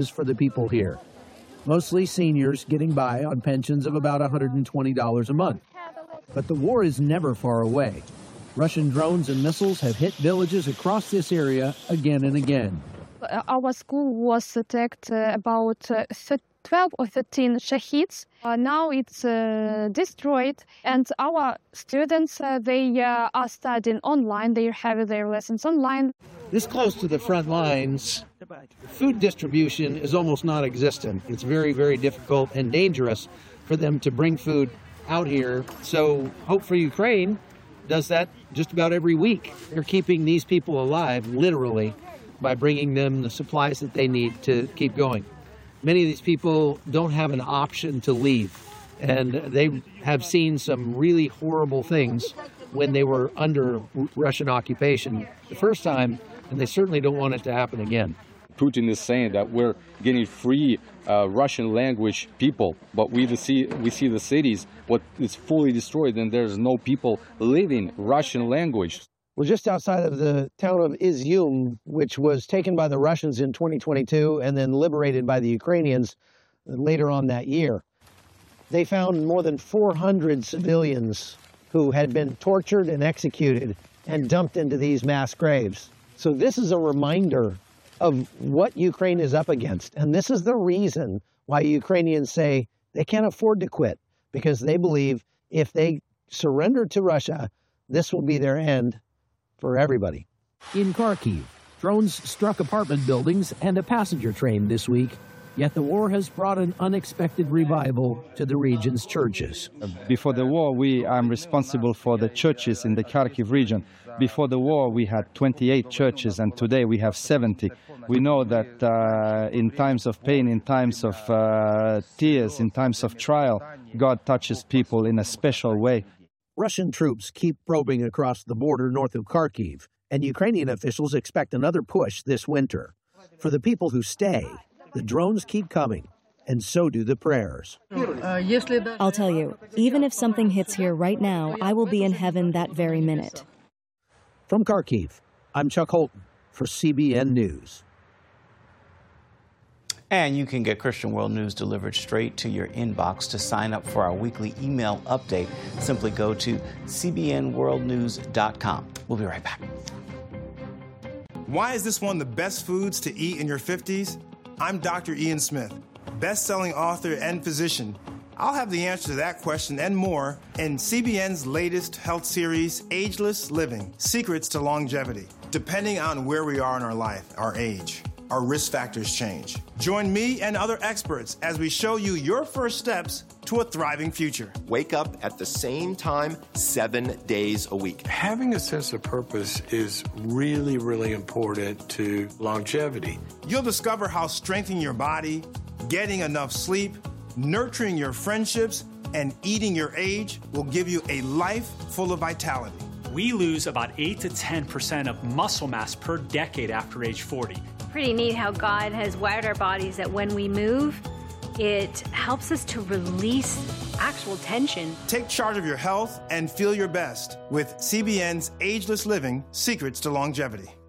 for the people here. Mostly seniors getting by on pensions of about $120 a month. But the war is never far away. Russian drones and missiles have hit villages across this area again and again. Our school was attacked about 12 or 13 shaheeds. Now it's destroyed, and our students, they are studying online. They have their lessons online. This close to the front lines, food distribution is almost non-existent. It's very, very difficult and dangerous for them to bring food out here. So Hope for Ukraine does that just about every week. They're keeping these people alive, literally, by bringing them the supplies that they need to keep going. Many of these people don't have an option to leave, and they have seen some really horrible things when they were under Russian occupation the first time, and they certainly don't want it to happen again. Putin is saying that we're getting free Russian language people, but we see the cities, what is fully destroyed, and there's no people living Russian language. We're just outside of the town of Izyum, which was taken by the Russians in 2022 and then liberated by the Ukrainians later on that year. They found more than 400 civilians who had been tortured and executed and dumped into these mass graves. So this is a reminder of what Ukraine is up against. And this is the reason why Ukrainians say they can't afford to quit, because they believe if they surrender to Russia, this will be their end for everybody. In Kharkiv, drones struck apartment buildings and a passenger train this week. Yet the war has brought an unexpected revival to the region's churches. Before the war, I'm responsible for the churches in the Kharkiv region. Before the war, we had 28 churches, and today we have 70. We know that in times of pain, in times of tears, in times of trial, God touches people in a special way. Russian troops keep probing across the border north of Kharkiv, and Ukrainian officials expect another push this winter. For the people who stay, the drones keep coming, and so do the prayers. I'll tell you, even if something hits here right now, I will be in heaven that very minute. From Kharkiv, I'm Chuck Holton for CBN News. And you can get Christian World News delivered straight to your inbox. To sign up for our weekly email update, simply go to cbnworldnews.com. We'll be right back. Why is this one of the best foods to eat in your 50s? I'm Dr. Ian Smith, best-selling author and physician. I'll have the answer to that question and more in CBN's latest health series, Ageless Living: Secrets to Longevity. Depending on where we are in our life, our age, our risk factors change. Join me and other experts as we show you your first steps to a thriving future. Wake up at the same time 7 days a week. Having a sense of purpose is really, really important to longevity. You'll discover how strengthening your body, getting enough sleep, nurturing your friendships, and eating your age will give you a life full of vitality. We lose about 8 to 10% of muscle mass per decade after age 40. Pretty neat how God has wired our bodies that when we move, it helps us to release actual tension. Take charge of your health and feel your best with CBN's Ageless Living: Secrets to Longevity.